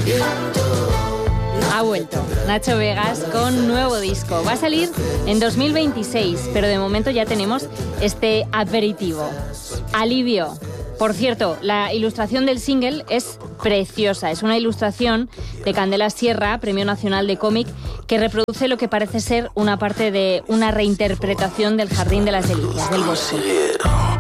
Ha vuelto Nacho Vegas con nuevo disco. Va a salir en 2026, pero de momento ya tenemos este aperitivo. Alivio. Por cierto, la ilustración del single es preciosa. Es una ilustración de Candela Sierra, Premio Nacional de Cómic, que reproduce lo que parece ser una parte de una reinterpretación del Jardín de las Delicias, del Bosco.